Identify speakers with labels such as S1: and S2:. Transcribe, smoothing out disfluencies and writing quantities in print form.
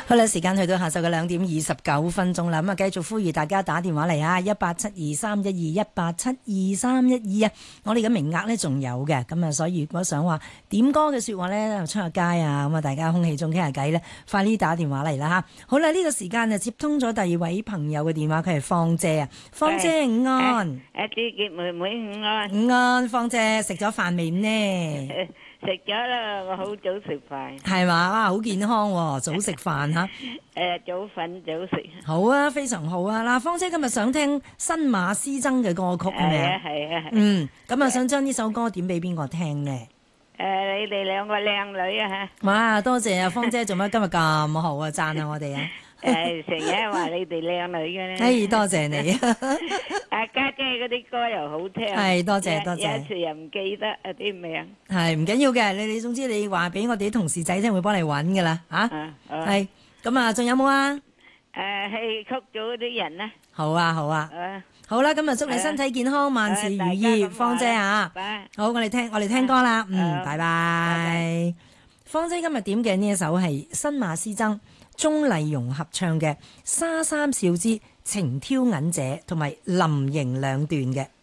S1: 好啦，時間去到下晝嘅2:29啦，咁啊繼續呼籲大家打電話嚟啊，1872312187231啊，我哋嘅名額咧仲有嘅，咁啊所以如果想話點歌嘅說話咧，出下街啊，咁啊大家空氣中傾下偈咧，快啲打電話嚟啦吓。好啦，呢個時間就接通咗第二位朋友嘅電話，佢係芳姐啊，芳姐午安，
S2: 啲杰妹妹午安，
S1: 午安，芳姐食咗飯未呢？
S2: 食咗啦，我好早食飯。
S1: 係嘛，啊好健康喎，早食飯吓。
S2: 早瞓早食。
S1: 好啊，非常好啊！嗱，芳姐今日想聽新馬師曾嘅歌曲係咪啊？
S2: 係啊。
S1: 咁啊想將呢首歌點俾邊個聽呢？
S2: 你哋兩個靚女啊吓！
S1: 哇，多謝啊，芳姐做乜今日咁好啊，讚下我哋啊！
S2: 成日話你哋靚女嘅咧。
S1: 多謝你啊！
S2: 家姐嗰啲歌又好聽。
S1: 係多謝多謝。
S2: 有時又唔記得啲名。
S1: 係唔緊要嘅，你總之你話俾我哋啲同事仔聽，會幫你揾噶啦嚇。係咁啊，仲有冇啊？
S2: 戲曲組嗰啲人咧。
S1: 好啊好啊。好啦，咁啊祝你身體健康，萬事如意，芳姐啊！好，我哋聽歌啦，拜拜。芳姐今日點嘅呢一首係新馬師曾、鍾麗蓉合唱嘅《沙三少之情挑銀者》同埋林瑩兩段嘅。